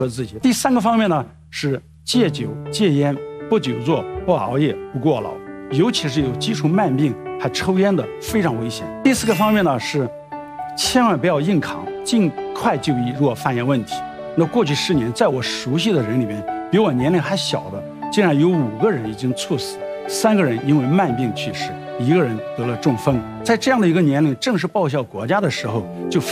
自己。第3个方面呢是戒酒、戒烟，不久坐、不熬夜、不过劳，尤其是有基础慢病还抽烟的非常危险。第4个方面呢是千万不要硬扛，尽快就医，如果发现问题。那过去10年，在我熟悉的人里面，比我年龄还小的，竟然有5个人已经猝死，3个人因为慢病去世，1个人得了中风。在这样的一个年龄，正是报效国家的时候，就